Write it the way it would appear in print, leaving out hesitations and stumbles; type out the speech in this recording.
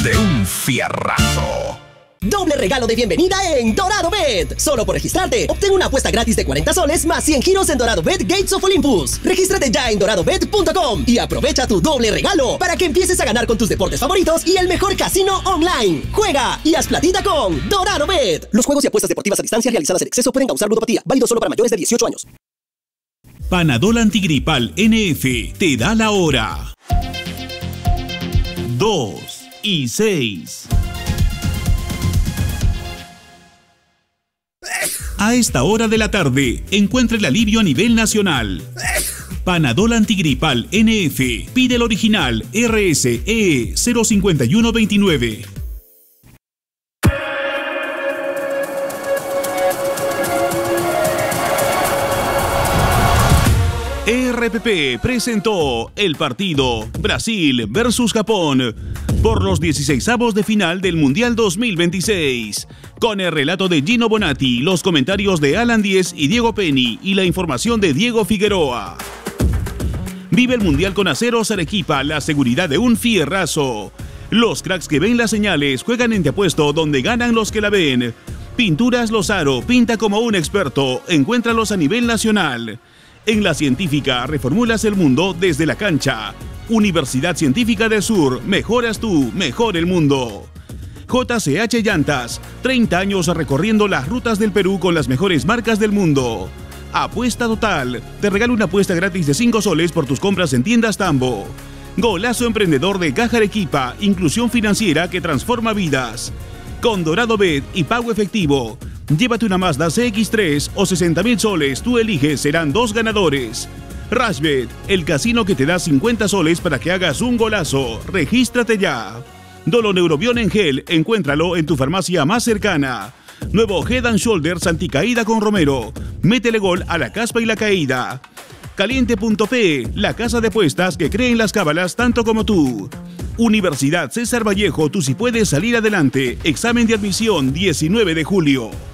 de un fierrazo. Doble regalo de bienvenida en Dorado Bet. Solo por registrarte, obtén una apuesta gratis de 40 soles más 100 giros en Dorado Bet Gates of Olympus. Regístrate ya en doradobet.com y aprovecha tu doble regalo para que empieces a ganar con tus deportes favoritos y el mejor casino online. Juega y haz platita con Dorado Bet. Los juegos y apuestas deportivas a distancia realizadas en exceso pueden causar ludopatía. Válido solo para mayores de 18 años. Panadol Antigripal NF te da la hora. 2:06. A esta hora de la tarde, encuentre el alivio a nivel nacional. Panadol Antigripal NF. Pide el original RSE 05129. RPP presentó el partido Brasil versus Japón por los 16avos de final del Mundial 2026. Con el relato de Gino Bonatti, los comentarios de Alan Díez y Diego Penny y la información de Diego Figueroa. Vive el Mundial con Aceros Arequipa, la seguridad de un fierrazo. Los cracks que ven las señales juegan en Te Apuesto, donde ganan los que la ven. Pinturas Lozaro, pinta como un experto, encuéntralos a nivel nacional. En La Científica reformulas el mundo desde la cancha. Universidad Científica del Sur, mejoras tú, mejor el mundo. JCH Llantas, 30 años recorriendo las rutas del Perú con las mejores marcas del mundo. Apuesta Total, te regalo una apuesta gratis de 5 soles por tus compras en tiendas Tambo. Golazo Emprendedor de Caja Arequipa, inclusión financiera que transforma vidas. Con Dorado Bet y pago efectivo. Llévate una Mazda CX-3 o 60.000 soles, tú eliges, serán 2 ganadores. Rashbet, el casino que te da 50 soles para que hagas un golazo. Regístrate ya. Doloneurobion en gel, encuéntralo en tu farmacia más cercana. Nuevo Head & Shoulders anticaída con Romero. Métele gol a la caspa y la caída. Caliente.p, la casa de apuestas que cree en las cábalas tanto como tú. Universidad César Vallejo, tú sí puedes salir adelante. Examen de admisión 19 de julio.